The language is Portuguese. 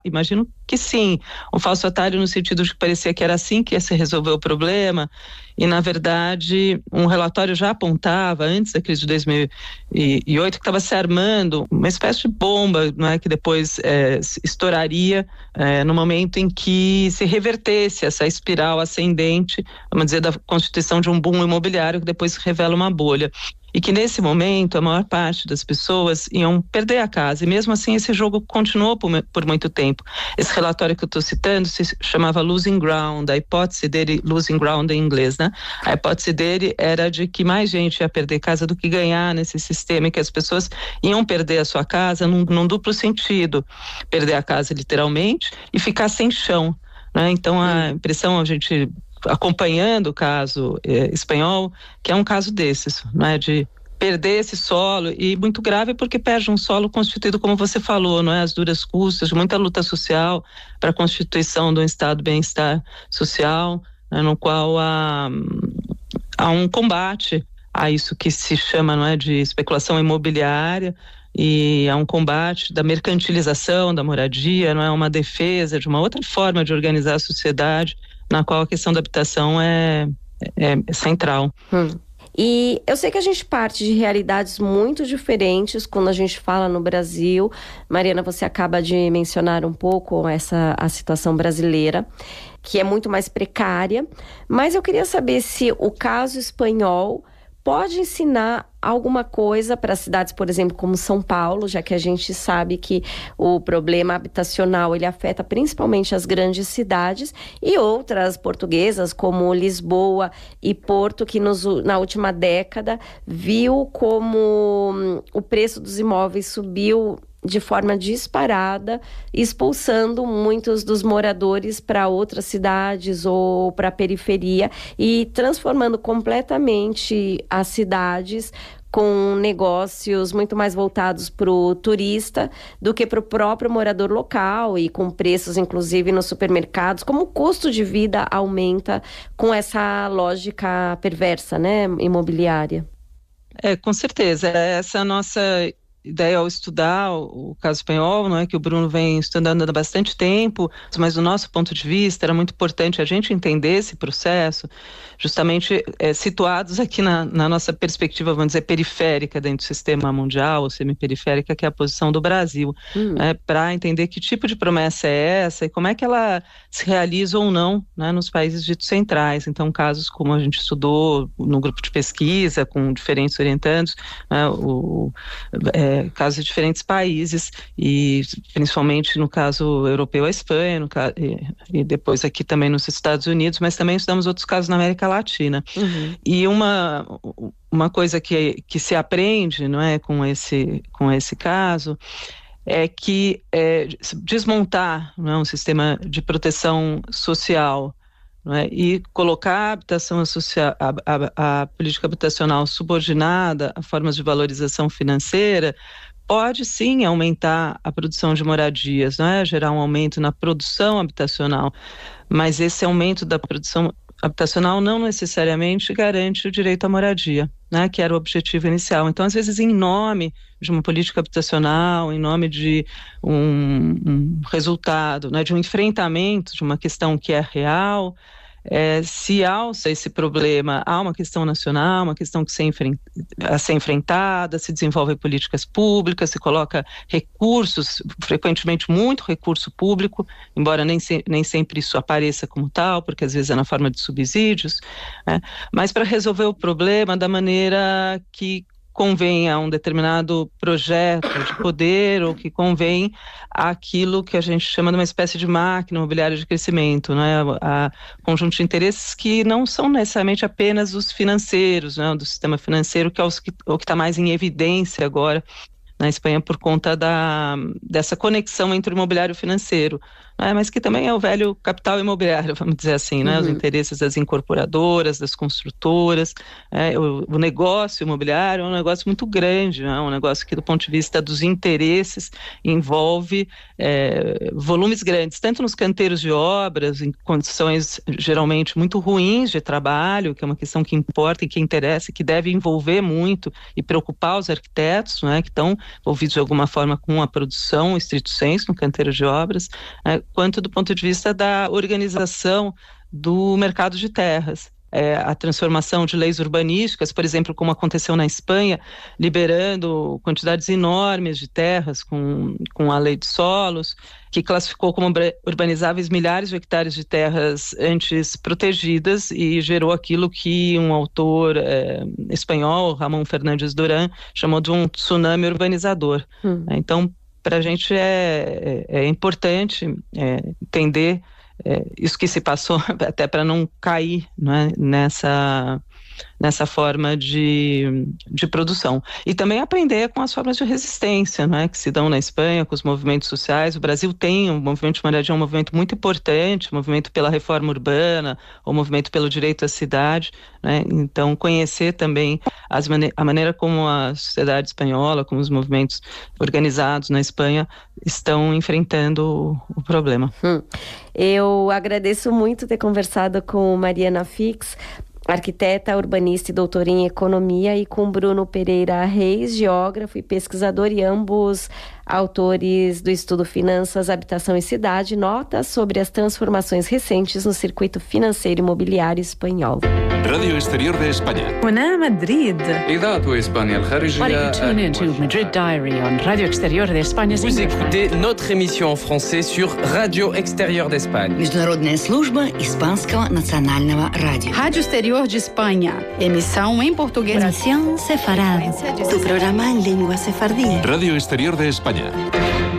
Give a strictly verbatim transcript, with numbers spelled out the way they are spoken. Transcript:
Imagino que sim, um falso-atalho no sentido de que parecia que era assim que ia se resolver o problema, e na verdade um relatório já apontava, antes da crise de dois mil e oito, que estava se armando uma espécie de bomba, não é, que depois é, estouraria é, no momento em que se revertesse essa espiral ascendente, vamos dizer, da constituição de um boom imobiliário que depois se revela uma bolha. E que nesse momento a maior parte das pessoas iam perder a casa, e mesmo assim esse jogo continuou por, por muito tempo. Esse relatório que eu estou citando se chamava Losing Ground, a hipótese dele, Losing Ground em inglês, né? A hipótese dele era de que mais gente ia perder casa do que ganhar nesse sistema, e que as pessoas iam perder a sua casa num, num duplo sentido, perder a casa literalmente e ficar sem chão, né? Então a impressão, a gente acompanhando o caso eh, espanhol, que é um caso desses, né, de perder esse solo, e muito grave porque perde um solo constituído, como você falou, não é, às duras custas, de muita luta social para a constituição de um estado de bem-estar social, né, no qual há, há um combate a isso que se chama, não é, de especulação imobiliária, e há um combate da mercantilização da moradia, não é, uma defesa de uma outra forma de organizar a sociedade, na qual a questão da habitação é, é, é central. Hum. E eu sei que a gente parte de realidades muito diferentes quando a gente fala no Brasil. Mariana, você acaba de mencionar um pouco essa, a situação brasileira, que é muito mais precária, mas eu queria saber se o caso espanhol pode ensinar alguma coisa para cidades, por exemplo, como São Paulo, já que a gente sabe que o problema habitacional ele afeta principalmente as grandes cidades, e outras portuguesas como Lisboa e Porto, que nos, na última década viu como hum, o preço dos imóveis subiu de forma disparada, expulsando muitos dos moradores para outras cidades ou para a periferia, e transformando completamente as cidades com negócios muito mais voltados para o turista do que para o próprio morador local, e com preços, inclusive, nos supermercados, como o custo de vida aumenta com essa lógica perversa, né, imobiliária. É, com certeza, essa é a nossa ideia ao estudar o, o caso espanhol, não é, que o Bruno vem estudando há bastante tempo, mas do nosso ponto de vista era muito importante a gente entender esse processo, justamente é, situados aqui na, na nossa perspectiva, vamos dizer, periférica dentro do sistema mundial, ou semi-periférica, que é a posição do Brasil, hum. né, para entender que tipo de promessa é essa e como é que ela se realiza ou não, né, nos países ditos centrais. Então, casos como a gente estudou no grupo de pesquisa, com diferentes orientandos, né, o, é, casos de diferentes países, e principalmente no caso europeu, a Espanha, no caso, e, e depois aqui também nos Estados Unidos, mas também estudamos outros casos na América Latina. Uhum. E uma, uma coisa que, que se aprende, não é, com esse, com esse caso, é que é, desmontar, não é, um sistema de proteção social, não é, e colocar a habitação social, a, a, a política habitacional subordinada a formas de valorização financeira, pode sim aumentar a produção de moradias, não é, gerar um aumento na produção habitacional, mas esse aumento da produção habitacional não necessariamente garante o direito à moradia, né, que era o objetivo inicial. Então, às vezes, em nome de uma política habitacional, em nome de um, um resultado, né, de um enfrentamento de uma questão que é real, é, se alça esse problema, há uma questão nacional, uma questão que se enfrenta, a ser enfrentada, se desenvolve políticas públicas, se coloca recursos, frequentemente muito recurso público, embora nem, se, nem sempre isso apareça como tal, porque às vezes é na forma de subsídios, né, mas para resolver o problema da maneira que convém a um determinado projeto de poder, ou que convém àquilo que a gente chama de uma espécie de máquina imobiliária de crescimento, né? A, a conjunto de interesses que não são necessariamente apenas os financeiros, né? Do sistema financeiro, que é os que, o que está mais em evidência agora na Espanha por conta da, dessa conexão entre o imobiliário financeiro, né, mas que também é o velho capital imobiliário, vamos dizer assim, né, uhum. Os interesses das incorporadoras, das construtoras, é, o, o negócio imobiliário é um negócio muito grande, né, um negócio que do ponto de vista dos interesses envolve é, volumes grandes, tanto nos canteiros de obras, em condições geralmente muito ruins de trabalho, que é uma questão que importa e que interessa, que deve envolver muito e preocupar os arquitetos, né, que estão envolvidos de alguma forma com a produção, estrito sensu, no canteiro de obras, né, quanto do ponto de vista da organização do mercado de terras. É, a transformação de leis urbanísticas, por exemplo, como aconteceu na Espanha, liberando quantidades enormes de terras com, com a lei de solos, que classificou como urbanizáveis milhares de hectares de terras antes protegidas e gerou aquilo que um autor é, espanhol, Ramón Fernández Durán, chamou de um tsunami urbanizador. Hum. Então, para a gente é, é, é importante é, entender É, isso que se passou, até para não cair, né, nessa, nessa forma de, de produção. E também aprender com as formas de resistência, né, que se dão na Espanha, com os movimentos sociais. O Brasil tem um movimento de moradia, um movimento muito importante, o movimento pela reforma urbana, o movimento pelo direito à cidade, né, então conhecer também as mane- a maneira como a sociedade espanhola, como os movimentos organizados na Espanha estão enfrentando o, o problema. Hum. Eu agradeço muito ter conversado com Mariana Fix, arquiteta, urbanista e doutora em economia, e com Bruno Pereira Reis, geógrafo e pesquisador, e ambos autores do estudo Finanças, Habitação e Cidade, notas sobre as transformações recentes no circuito financeiro e imobiliário espanhol. Radio Exterior de España. هنا مدريد. إذاعة إسبانيا الخارجية. Why don't you tune into Madrid Diary on Radio Exterior de España? Vous écoutez notre émission en français sur Radio Exterior d'Espagne. Международная служба испанского национального радио. Rádio Exterior de Espanha. Emissão em português. Emisión sefarada. Tu programa en lengua sefardí. Radio Exterior de España.